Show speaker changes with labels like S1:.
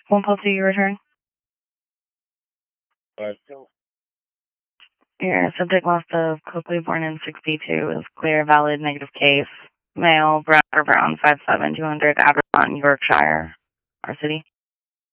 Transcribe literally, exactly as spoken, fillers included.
S1: One policy you return?
S2: Five two.
S1: Your subject lost of Coakley, born in sixty-two, is clear, valid, negative case. Male, brown or brown, five seven, two hundred, Aberfon, Yorkshire, our city.